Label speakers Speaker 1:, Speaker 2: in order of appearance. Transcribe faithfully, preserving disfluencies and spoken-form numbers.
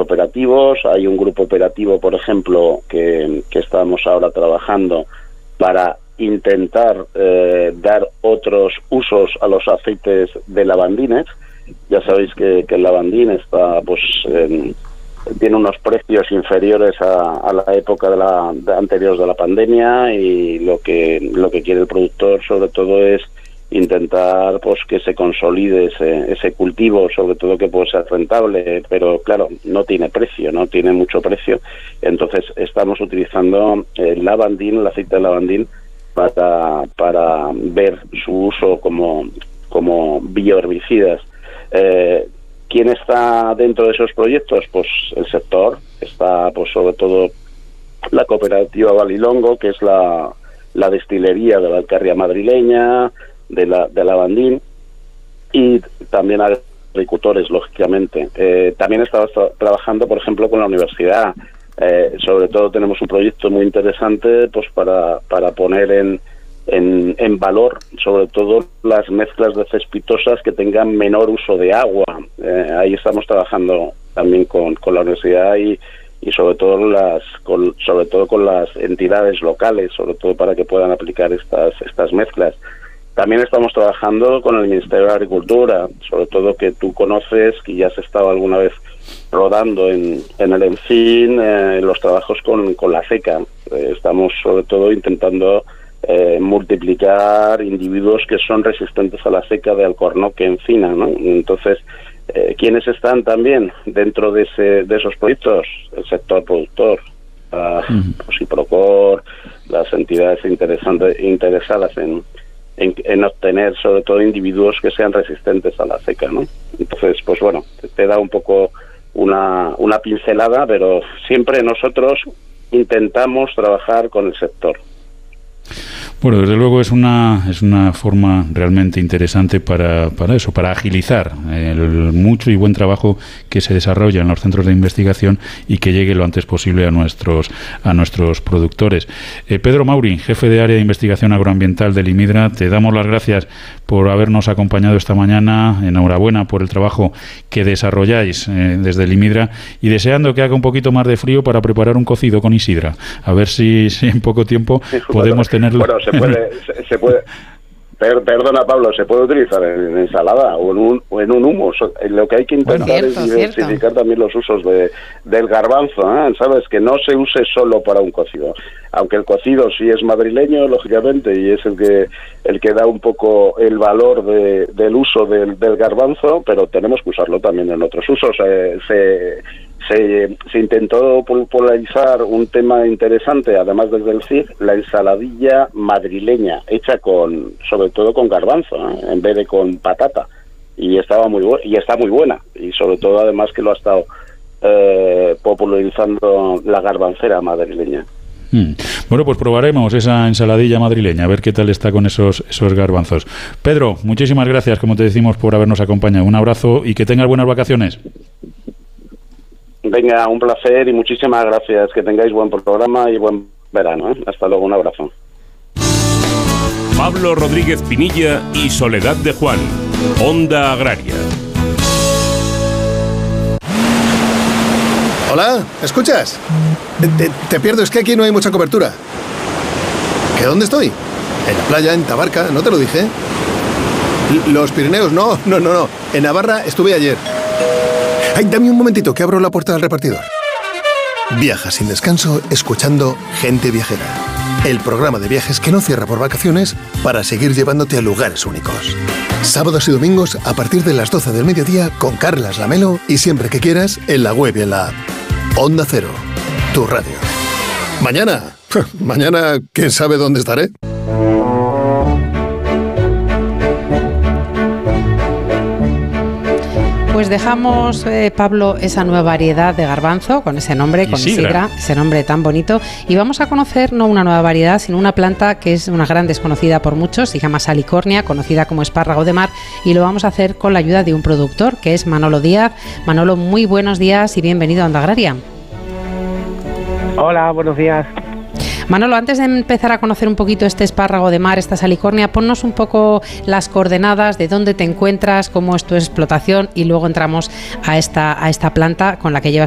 Speaker 1: operativos. Hay un grupo operativo, por ejemplo, que, que estamos ahora trabajando para intentar eh, dar otros usos a los aceites de lavandines. Ya sabéis que, que el lavandín está, pues, en, tiene unos precios inferiores a, a la época de la de anteriores de la pandemia, y lo que lo que quiere el productor sobre todo es intentar, pues, que se consolide ese, ese cultivo, sobre todo que puede ser rentable, pero claro, no tiene precio, no tiene mucho precio. Entonces estamos utilizando el lavandín, el aceite de lavandín, para para ver su uso como como bioherbicidas. Eh, ¿Quién está dentro de esos proyectos? Pues el sector. Está, pues, sobre todo la cooperativa Valilongo, que es la, la destilería de la alcarria madrileña, de la de lavandín, y también agricultores, lógicamente. Eh, también estamos tra- trabajando, por ejemplo, con la universidad. Eh, sobre todo tenemos un proyecto muy interesante, pues, para para poner en En, en valor, sobre todo, las mezclas de cespitosas que tengan menor uso de agua. Eh, ahí estamos trabajando también con, con la universidad y, y sobre todo las con, sobre todo con las entidades locales, sobre todo para que puedan aplicar estas estas mezclas. También estamos trabajando con el Ministerio de Agricultura, sobre todo, que tú conoces, que ya has estado alguna vez rodando en, en el ENFIN, eh, los trabajos con, con la seca. Eh, estamos sobre todo intentando Eh, multiplicar individuos que son resistentes a la seca de alcornoque, encina, ¿no? Entonces, eh, ¿quiénes están también dentro de ese de esos proyectos? El sector productor, uh, uh-huh. pues, y Procor, las entidades interesantes, interesadas en, en, en obtener, sobre todo, individuos que sean resistentes a la seca, ¿no? Entonces, pues bueno, te, te da un poco una, una pincelada, pero siempre nosotros intentamos trabajar con el sector.
Speaker 2: Bueno, desde luego es una es una forma realmente interesante para, para eso, para agilizar el mucho y buen trabajo que se desarrolla en los centros de investigación y que llegue lo antes posible a nuestros a nuestros productores. Eh, Pedro Mauri, jefe de área de investigación agroambiental del IMIDRA, te damos las gracias por habernos acompañado esta mañana. Enhorabuena por el trabajo que desarrolláis eh, desde el IMIDRA, y deseando que haga un poquito más de frío para preparar un cocido con Isidra. A ver si, si en poco tiempo podemos tenerlo.
Speaker 1: Bueno, se puede, se, se puede. Per, perdona, Pablo, se puede utilizar en, en ensalada o en un o en un humus. Lo que hay que intentar bueno, cierto, es diversificar cierto. también los usos de del garbanzo, ¿eh? Sabes, que no se use solo para un cocido. Aunque el cocido sí es madrileño, lógicamente, y es el que el que da un poco el valor de, del uso del, del garbanzo, pero tenemos que usarlo también en otros usos. Eh, se Se, se intentó popularizar un tema interesante, además desde el C I G, la ensaladilla madrileña, hecha con, sobre todo con garbanzo, ¿eh? En vez de con patata, y estaba muy bu- y está muy buena, y sobre todo además que lo ha estado eh, popularizando la garbancera madrileña.
Speaker 2: Hmm. Bueno, pues probaremos esa ensaladilla madrileña, a ver qué tal está con esos esos garbanzos. Pedro, muchísimas gracias, como te decimos, por habernos acompañado. Un abrazo y que tengas buenas vacaciones.
Speaker 1: Venga, un placer y muchísimas gracias. Que tengáis buen programa y buen verano, ¿eh? Hasta luego, un abrazo.
Speaker 3: Pablo Rodríguez Pinilla y Soledad de Juan, Onda Agraria.
Speaker 4: Hola, ¿escuchas? Te, te pierdo, es que aquí no hay mucha cobertura. ¿Que dónde estoy? En la playa, en Tabarca, ¿no te lo dije? Los Pirineos, no, no, no, no. En Navarra estuve ayer. Ay, dame un momentito, que abro la puerta del repartidor. Viaja sin descanso escuchando Gente Viajera, el programa de viajes que no cierra por vacaciones para seguir llevándote a lugares únicos. Sábados y domingos a partir de las doce del mediodía con Carlas Lamelo y siempre que quieras en la web y en la app. Onda Cero, tu radio. Mañana, mañana, ¿quién sabe dónde estaré?
Speaker 5: Pues dejamos, eh, Pablo, esa nueva variedad de garbanzo con ese nombre, con Isidra, ese nombre tan bonito, y vamos a conocer no una nueva variedad, sino una planta que es una gran desconocida por muchos, se llama salicornia, conocida como espárrago de mar, y lo vamos a hacer con la ayuda de un productor, que es Manolo Díaz. Manolo, muy buenos días y bienvenido a Onda Agraria.
Speaker 6: Hola, buenos días.
Speaker 5: Manolo, antes de empezar a conocer un poquito este espárrago de mar, esta salicornia, ponnos un poco las coordenadas de dónde te encuentras, cómo es tu explotación, y luego entramos a esta, a esta planta con la que llevas